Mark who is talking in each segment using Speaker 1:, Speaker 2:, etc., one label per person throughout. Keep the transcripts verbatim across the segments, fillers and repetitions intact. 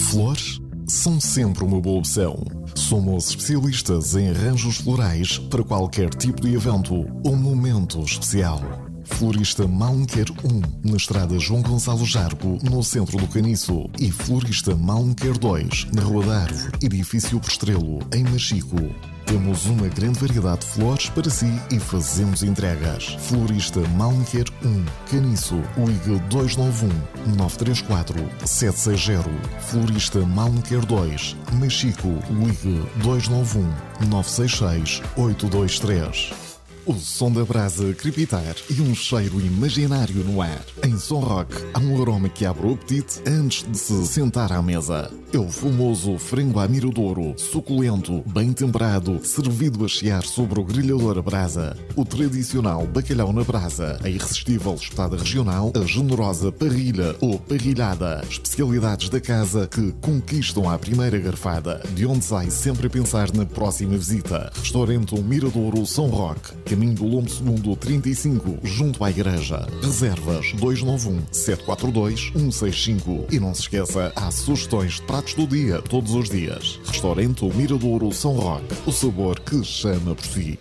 Speaker 1: Flores são sempre uma boa opção. Somos especialistas em arranjos florais para qualquer tipo de evento ou momento especial. Florista Malnquer um, na estrada João Gonçalo Jargo, no centro do Caniço. E Florista Malnquer dois, na Rua da Árvore, edifício Prestrelo, em Machico. Temos uma grande variedade de flores para si e fazemos entregas. Florista Malnquer um, Caniço, ligue dois nove um, nove três quatro, sete seis zero. Florista Malnquer dois, Machico, ligue dois nove um, nove seis seis, oito dois três. O som da brasa crepitar e um cheiro imaginário no ar. Em Som Rock há um aroma que abre o apetite antes de se sentar à mesa. É o famoso frango à miradouro, suculento, bem temperado, servido a chiar sobre o grelhador a brasa. O tradicional bacalhau na brasa, a irresistível espetada regional, a generosa parrilha ou parrilhada. Especialidades da casa que conquistam à primeira garfada, de onde sai sempre a pensar na próxima visita. Restaurante Miradouro Som Rock, caminho do Lombo Segundo trinta e cinco, junto à igreja. Reservas dois nove um, sete quatro dois, um seis cinco. E não se esqueça, há sugestões de pratos do dia, todos os dias. Restaurante Miradouro Som Rock, o sabor que chama por si.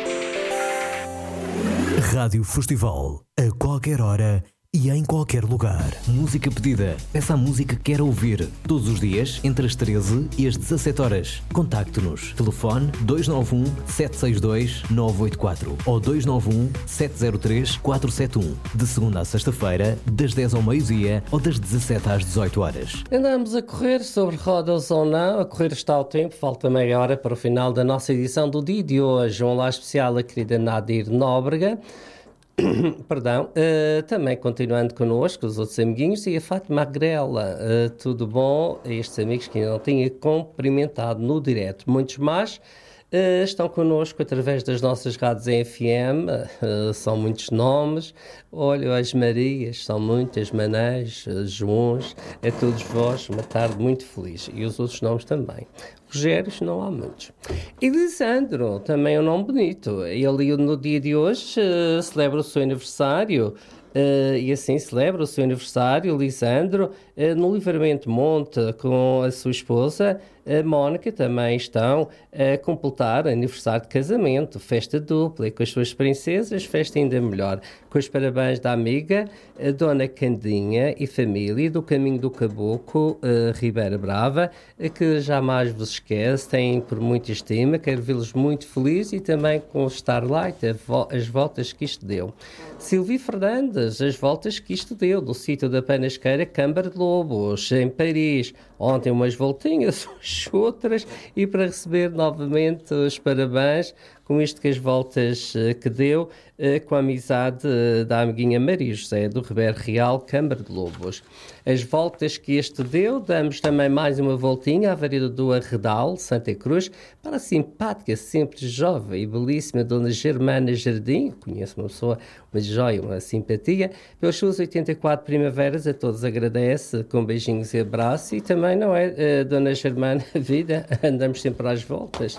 Speaker 2: Rádio Festival, a qualquer hora e em qualquer lugar. Música pedida. Peça a música que quer ouvir. Todos os dias, entre as treze e as dezassete horas. Contacte-nos. Telefone dois nove um, sete seis dois, nove oito quatro ou dois nove um, sete zero três, quatro sete um. De segunda a sexta-feira, das dez ao meio-dia ou das dezassete às dezoito horas.
Speaker 3: Andamos a correr sobre rodas ou não. A correr está o tempo. Falta meia hora para o final da nossa edição do dia de hoje. Um olá especial à querida Nadir Nóbrega. Perdão, uh, também continuando connosco, os outros amiguinhos, e a Fátima Agrela, uh, tudo bom? Estes amigos que ainda não tinha cumprimentado no direto, muitos mais uh, estão connosco através das nossas rádios em F M, uh, são muitos nomes. Olha, as Marias, são muitas, Manés, Joões, a todos vós, uma tarde muito feliz, e os outros nomes também. Rogérios não há muitos. E Lisandro, também é um nome bonito. Ele no dia de hoje uh, celebra o seu aniversário. Uh, e assim celebra o seu aniversário, Lisandro, uh, no Livramento Monte, com a sua esposa, a Mónica, também estão a completar aniversário de casamento, festa dupla, e com as suas princesas, festa ainda melhor. Com os parabéns da amiga, a Dona Candinha e família do Caminho do Caboclo, uh, Ribeira Brava, uh, que jamais vos esquece, têm por muita estima, quero vê-los muito felizes e também com o Starlight, vo- as voltas que isto deu. Silvia Fernandes, as voltas que isto deu, do sítio da Panasqueira, Câmara de Lobos, em Paris. Ontem umas voltinhas, outras, e para receber novamente os parabéns com isto que as voltas uh, que deu, uh, com a amizade uh, da amiguinha Maria José, do Ribeiro Real, Câmara de Lobos. As voltas que este deu, damos também mais uma voltinha à Vareda do Arredal, Santa Cruz, para a simpática, sempre jovem e belíssima Dona Germana Jardim, conheço uma pessoa, uma joia, uma simpatia, pelas suas oitenta e quatro primaveras, a todos agradece, com beijinhos e abraços, e também, não é, uh, Dona Germana, vida, andamos sempre às voltas.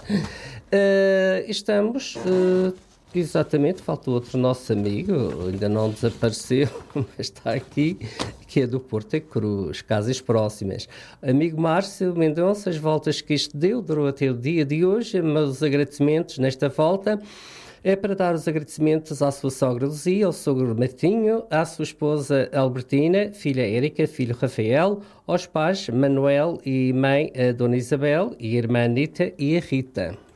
Speaker 3: Uh, estamos, uh, exatamente, falta outro nosso amigo, ainda não desapareceu, mas está aqui, que é do Porto Cruz, casas próximas. Amigo Márcio Mendonça, as voltas que isto deu, durou até o dia de hoje, mas os agradecimentos nesta volta é para dar os agradecimentos à sua sogra Luzia, ao sogro Martinho, à sua esposa Albertina, filha Érica, filho Rafael, aos pais Manuel e mãe a Dona Isabel, e a irmã Anitta e a Rita.